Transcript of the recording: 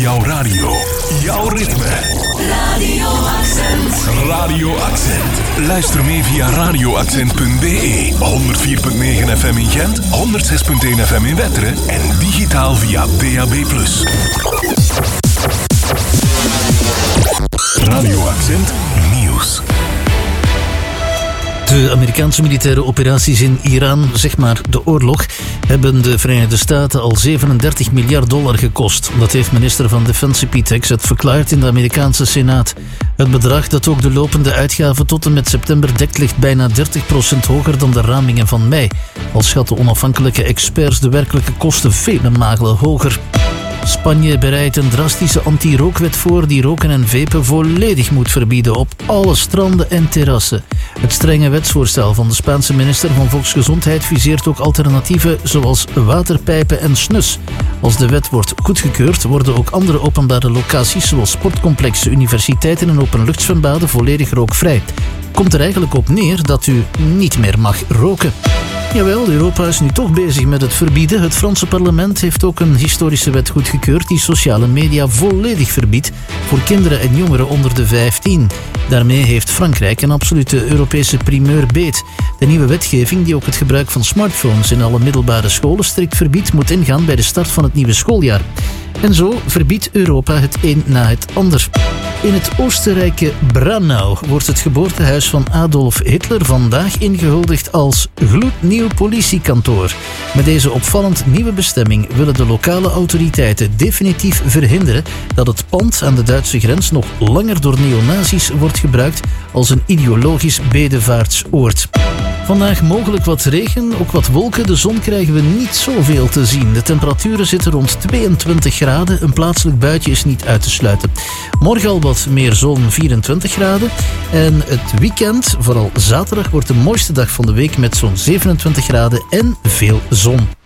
Jouw radio. Jouw ritme. Radio Accent. Radio Accent. Luister mee via radioaccent.be. 104.9 FM in Gent, 106.1 FM in Wetteren en digitaal via DAB+. Radio Accent Nieuws. De Amerikaanse militaire operaties in Iran, zeg maar de oorlog, hebben de Verenigde Staten al $37 miljard gekost. Dat heeft minister van Defensie Pete Hegseth verklaard in de Amerikaanse Senaat. Het bedrag dat ook de lopende uitgaven tot en met september dekt ligt bijna 30% hoger dan de ramingen van mei. Al schatten onafhankelijke experts de werkelijke kosten vele malen hoger. Spanje bereidt een drastische anti-rookwet voor die roken en vapen volledig moet verbieden op alle stranden en terrassen. Het strenge wetsvoorstel van de Spaanse minister van Volksgezondheid viseert ook alternatieven zoals waterpijpen en snus. Als de wet wordt goedgekeurd, worden ook andere openbare locaties zoals sportcomplexen, universiteiten en openluchtzwembaden volledig rookvrij. Komt er eigenlijk op neer dat u niet meer mag roken. Jawel, Europa is nu toch bezig met het verbieden. Het Franse parlement heeft ook een historische wet goedgekeurd die sociale media volledig verbiedt voor kinderen en jongeren onder de 15. Daarmee heeft Frankrijk een absolute Europese primeur beet. De nieuwe wetgeving, die ook het gebruik van smartphones in alle middelbare scholen strikt verbiedt, moet ingaan bij de start van het nieuwe schooljaar. En zo verbiedt Europa het een na het ander. In het Oostenrijkse Braunau wordt het geboortehuis van Adolf Hitler vandaag ingehuldigd als gloednieuw politiekantoor. Met deze opvallend nieuwe bestemming willen de lokale autoriteiten definitief verhinderen dat het pand aan de Duitse grens nog langer door neonazis wordt gebruikt als een ideologisch bedevaartsoord. Vandaag mogelijk wat regen, ook wat wolken. De zon krijgen we niet zoveel te zien. De temperaturen zitten rond 22 graden. Een plaatselijk buitje is niet uit te sluiten. Morgen al wat meer zon, 24 graden. En het weekend, vooral zaterdag, wordt de mooiste dag van de week met zo'n 27 graden en veel zon.